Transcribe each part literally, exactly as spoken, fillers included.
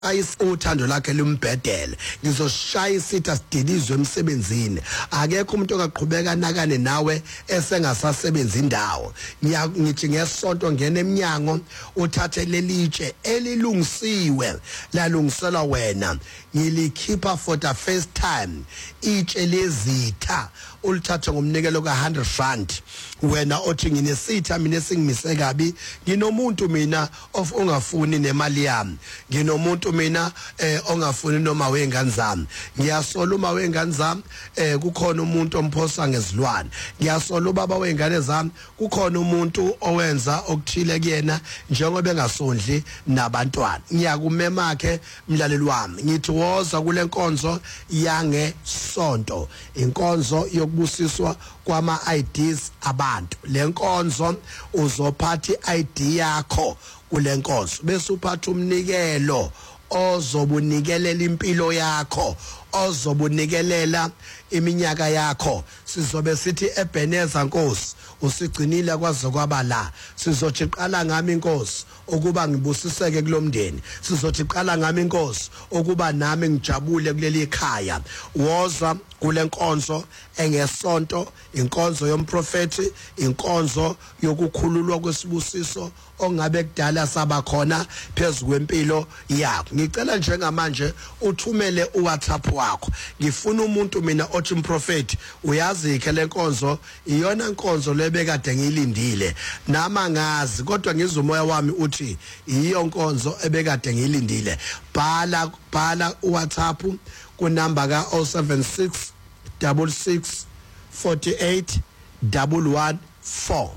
uthando lakhe lumbhedele ngizoshaya isitha sidilizwe emsebenzini akekho umuntu ongaqhubeka nakane nawe esengasasebenza indawo ngithi ngesonto ngene eminyango uthathe lelitshe elilungisiwe lalungisela wena ngilikhipha for the first time itshe lezitha ulithatha ngomnikelo ka one hundred rand wena othi nginesitha mina singimise kabi nginomuntu mina of ongafuni nemali yami nginomuntu mina eh ongafuni noma wengane zami ngiyasola uma wengane zami eh kukhona umuntu omphosa ngezilwane ngiyasola ubaba wengane zami kukhona umuntu owenza okuthile kuyena njengoba engasondli nabantwana ngiyakumema ke mlaleli wami ngithi woza kule nkonzo yange sonto inkonzo yokubusiswa kwama I Ds abantu lenkonzo uzophatha I D yakho kule nkonzo bese uphatha umnikelo ozobunikelela impilo yakho ozobunikelela iminyaka yakho sizobe sithi eBheneza Nkosi usigcinile kwaze kwaba la sizothi qala ngami Nkosi ukuba ngibusiseke kulomndeni sizothi qala ngami Nkosi ukuba nami ngijabule kuleli ekhaya woza kule nkonzo engesonto inkonzo yomprofeti inkonzo yokukhululwa kwesibusiso ongabe kudala sabakhona phezulu kwempilo yakho ngicela njengamanje uthumele uWhatsApp wakho ngifuna umuntu mina othi umprofeti uyazi ke le nkonzo iyona nkonzo lebekade ngilindile nama ngazi kodwa ngizumoya wami uthi iyo nkonzo ebekade ngilindile bhala bhala uWhatsApp ku number ka zero seven six six six four eight one one four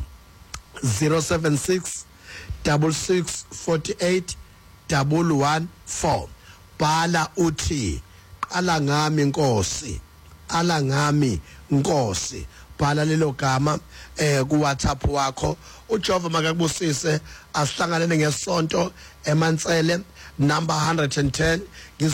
zero seven six six six four eight one one four bhala uthi qala ngami Nkosi ala ngami Nkosi bhala lelo gama eh ku WhatsApp wakho uJehova makakubusise asihlanganene ngesonto eMantsele number one hundred ten